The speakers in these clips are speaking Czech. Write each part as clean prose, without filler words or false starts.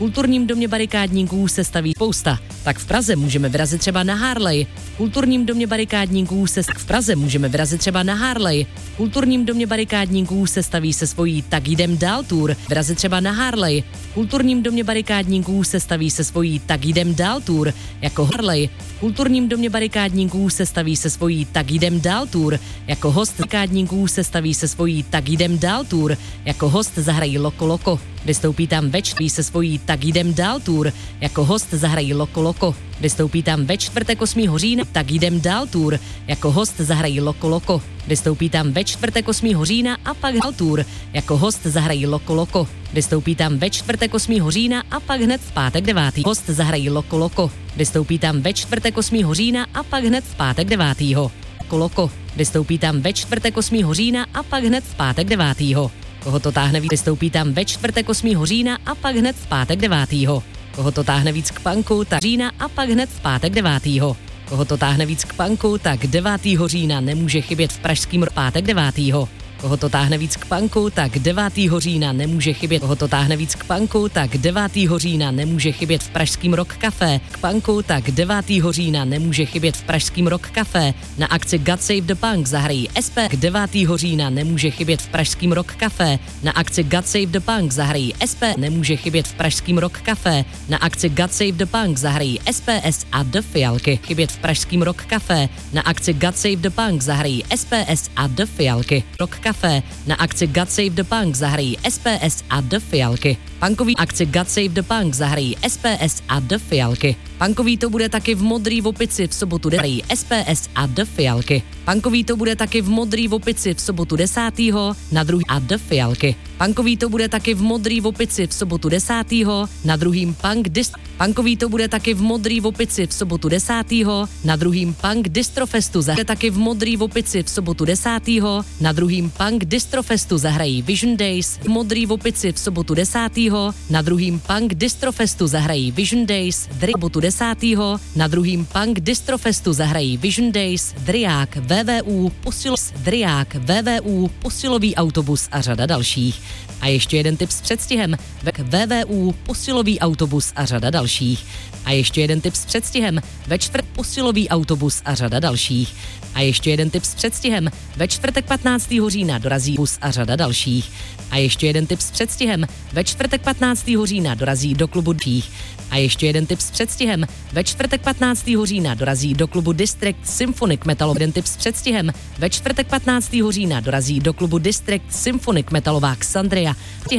kulturním domě barikádníků se staví spousta. Tak v Praze můžeme vyrazit třeba na Harley. V kulturním domě barikádníků se v Praze můžeme vyrazit třeba na Harley. V kulturním domě barikádníků se staví se svojí Tak jdem dál tour. Vyrazit třeba na Harley. V kulturním domě barikádníků se staví se svojí Tak jdem dál tour jako Harley. V kulturním domě barikádníků se staví se svojí Tak jdem dál tour jako host. Barikádníků se staví se svojí Tak jdem dál tour jako host zahrají Loko Loko. Vystoupí tam večtví se svojí Tak jdem dál tour jako host zahrají Loko Loko. Vystoupí tam ve čtvrtek 8. října Tak jdem dál tour jako host zahrají Loko Loko. Vystoupí tam ve čtvrtek 8. října a pak dál tour jako host zahrají Loko Loko. Vystoupí tam ve čtvrtek 8. října a pak hned v pátek 9. host zahrají Loko Loko. Vystoupí tam ve čtvrtek 8. října a pak hned v pátek 9. Loko Loko. Vystoupí tam ve čtvrtek 8. října a pak hned v pátek 9. Koho to táhne víc, vystoupí tam ve čtvrtek 8. října a pak hned v pátek 9. Koho to táhne víc k punku, tak října a pak hned v pátek 9. Koho to táhne víc k punku, tak 9. října nemůže chybět v pražském pátek 9. Koho to táhne víc k punku, tak 9. října nemůže chybět. Koho to táhne víc k punku, tak 9. října nemůže chybět v pražském Rock Café. K punku, tak 9. října nemůže chybět v pražském Rock Café. Na akci God Save the Punk zahrají SP. K 9. října nemůže chybět v pražském Rock Café. Na akci God Save the Punk zahrají SP. Nemůže chybět v pražském Rock Café. Na akci God Save the Punk zahrají SPS a The Fialky. Chybět v pražském Rock Café. Na akci God Save the Punk zahrají SPS a The Fialky. Rock Café. Na akci God Save the Punk zahrají SPS a The Fialky. Punkový akci God Save the Punk zahrají SPS a The Fialky. Punkový to bude taky v Modrý Opici v sobotu zahrají SPS a The Fialky. Punkový to bude taky v Modrý Opici v sobotu 10. na druhý a The Fialky. Punkový to bude taky v Modrý Opici v sobotu 10. na druhým Punkový to bude taky v Modrý Opici v sobotu 10. na druhým Punk Distrofestu zahrají taky v Modrý Opici v sobotu 10. na druhým Punk Distrofestu zahrají Vision Days. V Modrý Opici v sobotu 10. na druhým Punk Distrofestu zahrají Vision Days. V sobotu 10. na druhým Punk Distrofestu zahrají Vision Days, Driák, VVU, Driák, VVU, Posilový autobus a řada dalších. A ještě jeden tip s předstihem. VVU, Posilový autobus a řada dalších. A ještě jeden tip s předstihem. Ve čtvrtek Posilový autobus a řada dalších. A ještě jeden tip s předstihem. Ve čtvrtek 15. října dorazí bus a řada dalších. A ještě jeden tip s předstihem. Ve čtvrtek 15. října dorazí do klubu Dích. A ještě jeden tip s předstihem. Ve čtvrtek 15. října dorazí do klubu District Symphonic Metal. Jeden tip s předstihem. Ve čtvrtek 15. října dorazí do klubu District Symphonic Metalová Xandria.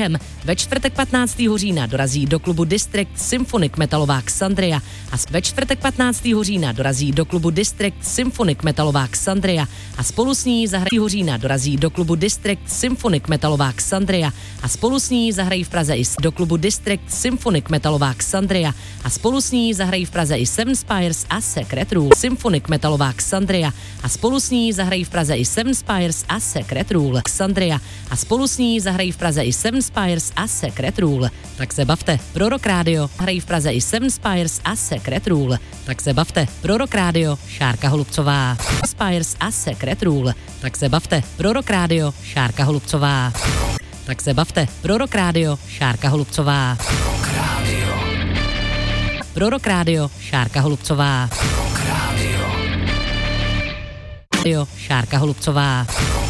Ve čtvrtek 15. října dorazí do klubu District Symphonic Metalová Xandria. A ve čtvrtek 15. října dorazí do klubu District Symphonic Metalová Xandria. A spolu s ní zahrají října dorazí do klubu District Symphonic Metalová Xandria. A spolu s ní zahrají v Praze i do klubu District Symphonic Metalová Xandria. A spolu s ní zahrají v Praze i Seven Spires a Secret Rule. Symphonic Metalová Xandria. A spolu s ní zahrají v Praze i Seven Spires a Secret Rule. Xandria. A spolu s ní zahrají v Praze i Seven Spires a Secret Rule. Tak se bavte. Pro Rock Radio hrají v Praze i Seven Spires a Secret Rule. Tak se bavte. Pro Rock Radio Šárka Holubcová. Spires a Secret Rule. Tak se bavte. Pro Rock Radio Šárka Holubcová. Tak se bavte. Pro Rock Radio Šárka Holubcová. Pro Rock Radio Šárka Holubcová. Šárka Holubcová.